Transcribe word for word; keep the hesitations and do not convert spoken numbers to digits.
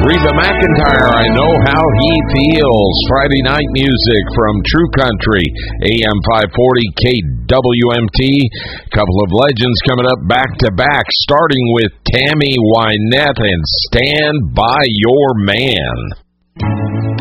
Reba McEntire, I Know How He Feels. Friday night music from True Country, A M five forty K W M T. Couple of legends coming up back to back, starting with Tammy Wynette and Stand By Your Man.